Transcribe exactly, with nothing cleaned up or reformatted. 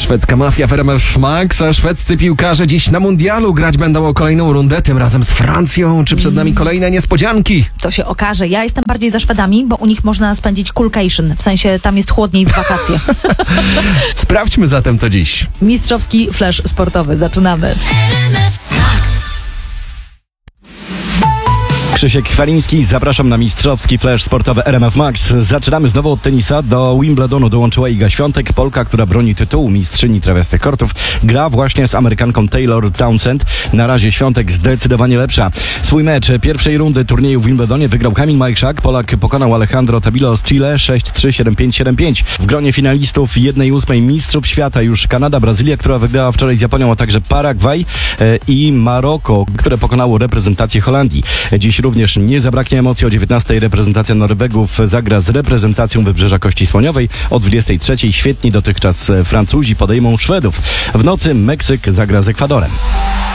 Szwedzka mafia w R M F Max, a szwedzcy piłkarze dziś na mundialu grać będą o kolejną rundę, tym razem z Francją. Czy przed nami kolejne niespodzianki? To się okaże. Ja jestem bardziej za Szwedami, bo u nich można spędzić coolcation. W sensie tam jest chłodniej w wakacje. Sprawdźmy zatem co dziś. Mistrzowski flash sportowy. Zaczynamy. Krzysiek Chwaliński, zapraszam na mistrzowski flash sportowy R M F Max. Zaczynamy znowu od tenisa. Do Wimbledonu dołączyła Iga Świątek, Polka, która broni tytułu mistrzyni trawiastych kortów. Gra właśnie z Amerykanką Taylor Townsend. Na razie Świątek zdecydowanie lepsza. Swój mecz pierwszej rundy turnieju w Wimbledonie wygrał Kamil Majchrzak. Polak pokonał Alejandro Tabilo z Chile sześć trzy, siedem pięć, siedem pięć. W gronie finalistów jednej ósmej mistrzów świata już Kanada, Brazylia, która wygrała wczoraj z Japonią, a także Paragwaj i Maroko, które pokonało reprezentację Holandii. Dziś również nie zabraknie emocji. O dziewiętnastej reprezentacja Norwegów zagra z reprezentacją Wybrzeża Kości Słoniowej. O dwudziestej trzeciej świetni dotychczas Francuzi podejmą Szwedów. W nocy Meksyk zagra z Ekwadorem.